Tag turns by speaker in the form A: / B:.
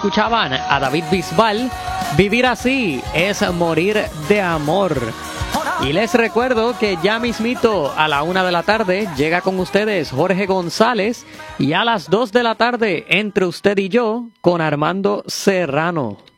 A: escuchaban a David Bisbal. Vivir así es morir de amor. Y les recuerdo que ya mismito a la 1 de la tarde llega con ustedes Jorge González y a las 2 de la tarde entre usted y yo con Armando Serrano.